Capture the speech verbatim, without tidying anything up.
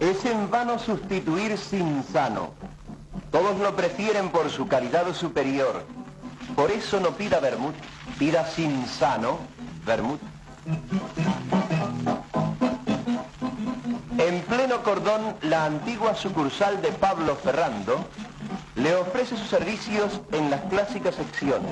Es en vano sustituir sin sano. Todos lo prefieren por su calidad superior. Por eso no pida vermut, pida sin sano vermut. En pleno cordón, la antigua sucursal de Pablo Ferrando le ofrece sus servicios en las clásicas secciones.